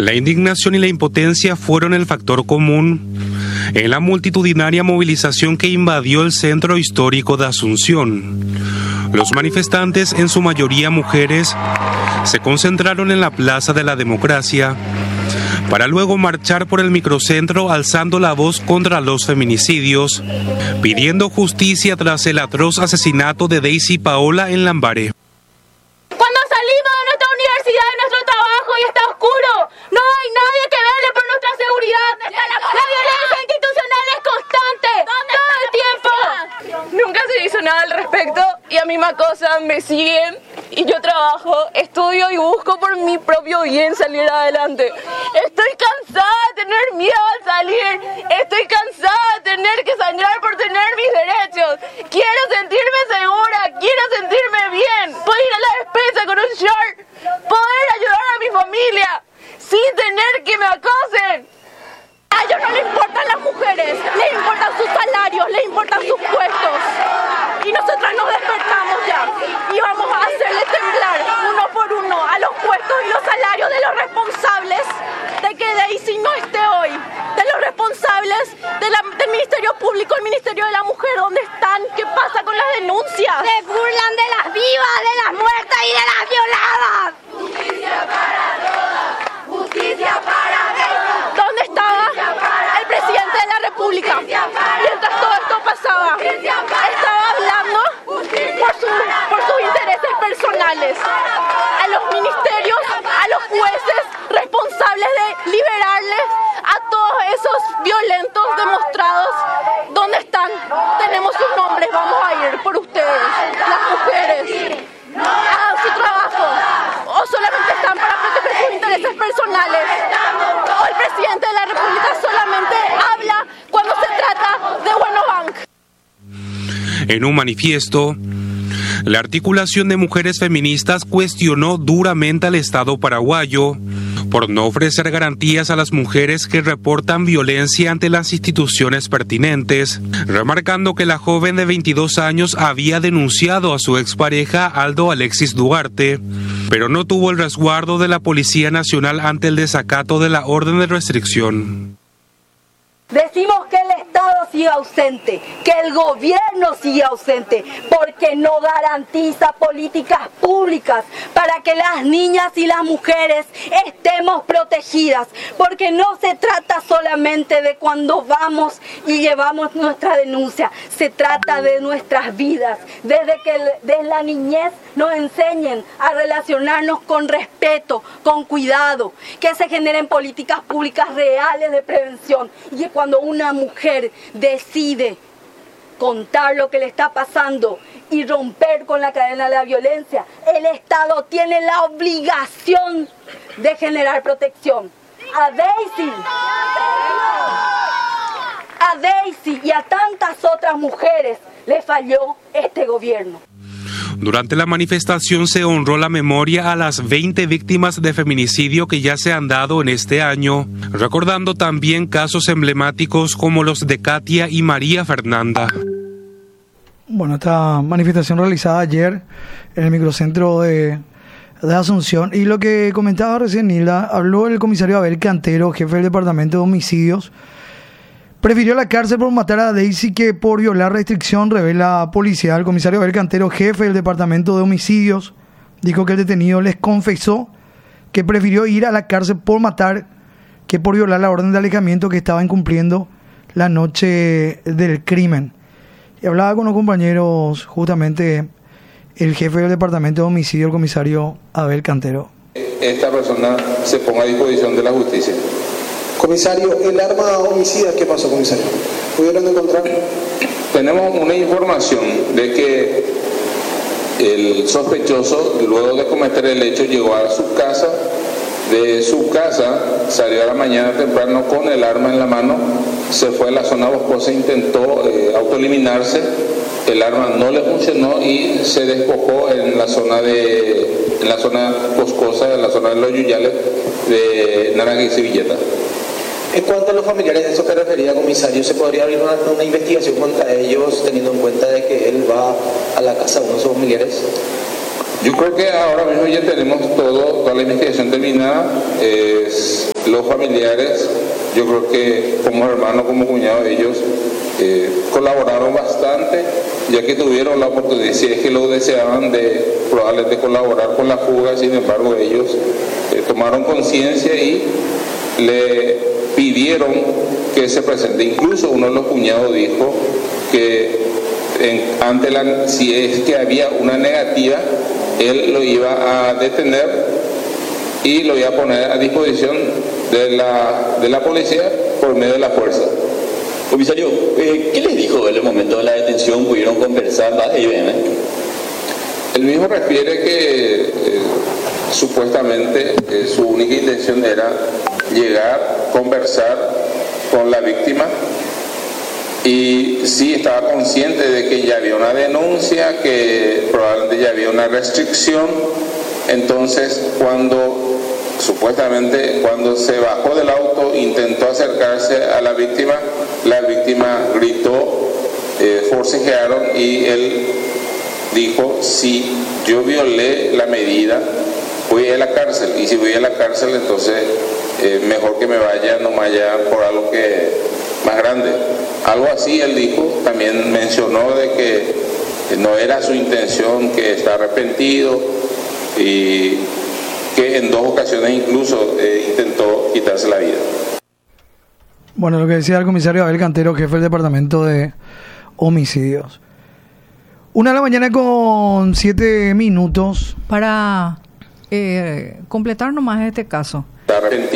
La indignación y la impotencia fueron el factor común en la multitudinaria movilización que invadió el centro histórico de Asunción. Los manifestantes, en su mayoría mujeres, se concentraron en la Plaza de la Democracia para luego marchar por el microcentro alzando la voz contra los feminicidios, pidiendo justicia tras el atroz asesinato de Daisy Paola en Lambaré. Cuando salimos de nuestra universidad, de nuestro trabajo y está oscuro, no hay nadie que vele por nuestra seguridad. La violencia institucional es constante, todo el tiempo. Nunca se hizo nada al respecto y a mí me acosan, me siguen y yo trabajo, estudio y busco por mi propio bien salir adelante. Estoy cansada de tener miedo al salir, estoy cansada de tener que sangrar por tener mis derechos. Quiero sentirme segura, quiero sentirme bien, puedo ir a la despensa con un short, poder ayudar a mi familia sin tener que me acosen. A ellos no les importan las mujeres, les importan sus salarios, les importan sus puestos. Y nosotras nos despertamos ya y vamos a hacerles temblar uno por uno a los puestos y los salarios de los responsables de que Daisy no esté hoy, de los responsables del Ministerio Público, el Ministerio de la Mujer, ¿dónde están? ¿Qué pasa con las denuncias? Se burlan de las vivas, de las muertas y de las violadas. Justicia para todas, justicia para Daisy. ¿Dónde estaba el presidente de la República mientras todo esto pasaba? Estaba hablando por sus intereses personales. A los ministerios, a los jueces responsables de liberarles a todos esos violentos demostrados. ¿Dónde están? Tenemos sus nombres, vamos a ir por ustedes, las mujeres. Hagan su trabajo. O solamente están para proteger sus intereses personales. O el presidente de la República solamente habla cuando se trata de Buenobank. En un manifiesto, la articulación de mujeres feministas cuestionó duramente al Estado paraguayo por no ofrecer garantías a las mujeres que reportan violencia ante las instituciones pertinentes, remarcando que la joven de 22 años había denunciado a su expareja Aldo Alexis Duarte, pero no tuvo el resguardo de la Policía Nacional ante el desacato de la orden de restricción. Decimos que el Estado sigue ausente, que el gobierno sigue ausente, porque no garantiza políticas públicas para que las niñas y las mujeres estemos protegidas, porque no se trata solamente de cuando vamos y llevamos nuestra denuncia, se trata de nuestras vidas, desde la niñez nos enseñen a relacionarnos con respeto, con cuidado, que se generen políticas públicas reales de prevención y que cuando una mujer decide contar lo que le está pasando y romper con la cadena de la violencia, el Estado tiene la obligación de generar protección. A Daisy y a tantas otras mujeres le falló este gobierno. Durante la manifestación se honró la memoria a las 20 víctimas de feminicidio que ya se han dado en este año, recordando también casos emblemáticos como los de Katia y María Fernanda. Bueno, esta manifestación realizada ayer en el microcentro de Asunción, y lo que comentaba recién Nilda, habló el comisario Abel Cantero, jefe del Departamento de Homicidios. Prefirió la cárcel por matar a Daisy que por violar restricción, revela policía. El comisario Abel Cantero, jefe del Departamento de Homicidios, dijo que el detenido les confesó que prefirió ir a la cárcel por matar que por violar la orden de alejamiento que estaba incumpliendo la noche del crimen. Y hablaba con los compañeros justamente el jefe del Departamento de Homicidios, el comisario Abel Cantero. Esta persona se ponga a disposición de la justicia. Comisario, el arma homicida, ¿qué pasó, comisario? ¿Pudieron encontrar? Tenemos una información de que el sospechoso, luego de cometer el hecho, llegó a su casa. De su casa salió a la mañana temprano con el arma en la mano, se fue a la zona boscosa, intentó autoeliminarse, el arma no le funcionó y se despojó en la zona boscosa, en la zona de los Yuyales de Naranja y Sevilleta. En cuanto a los familiares, de eso que refería, comisario, ¿se podría abrir una investigación contra ellos teniendo en cuenta de que él va a la casa de uno de sus familiares? Yo creo que ahora mismo ya tenemos toda la investigación terminada. los familiares, yo creo que como hermanos, como cuñados, ellos colaboraron bastante, ya que tuvieron la oportunidad, si es que lo deseaban, de probablemente colaborar con la fuga. Sin embargo, ellos tomaron conciencia y le pidieron que se presente. Incluso uno de los cuñados dijo que si es que había una negativa, él lo iba a detener y lo iba a poner a disposición de la policía por medio de la fuerza. Comisario, ¿qué les dijo en el momento de la detención? ¿Pudieron conversar la IBM? Él mismo refiere que supuestamente su única intención era llegar, conversar con la víctima, y sí estaba consciente de que ya había una denuncia, que probablemente ya había una restricción. Entonces, supuestamente cuando se bajó del auto, intentó acercarse a la víctima gritó, forcejearon, y él dijo: si yo violé la medida, voy a la cárcel, y si voy a la cárcel, entonces mejor que me vaya, no vaya por algo que más grande. Algo así él dijo. También mencionó de que no era su intención, que está arrepentido, y que en 2 ocasiones incluso intentó quitarse la vida. Bueno, lo que decía el comisario Abel Cantero, jefe del departamento de homicidios. 1:00 con 7 minutos. Para completar nomás este caso. Está arrepentido.